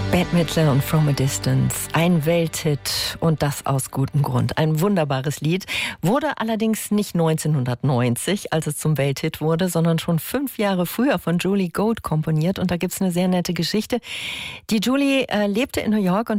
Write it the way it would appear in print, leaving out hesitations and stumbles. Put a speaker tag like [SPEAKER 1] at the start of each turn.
[SPEAKER 1] Bette Midler und From a Distance, ein Welthit und das aus gutem Grund. Ein wunderbares Lied, wurde allerdings nicht 1990, als es zum Welthit wurde, sondern schon 5 Jahre früher von Julie Gold komponiert. Und da gibt's eine sehr nette Geschichte. Die Julie lebte in New York und